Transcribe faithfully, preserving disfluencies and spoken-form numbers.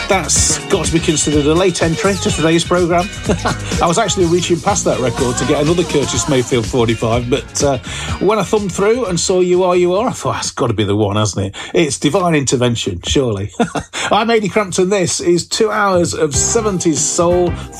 That's got to be considered a late entry to today's programme. I was actually reaching past that record to get another Curtis Mayfield forty-five, but uh, when I thumbed through and saw You Are, You Are, I thought, that's got to be the one, hasn't it? It's divine intervention, surely. I'm Ady Crampton. This is two hours of seventies soul,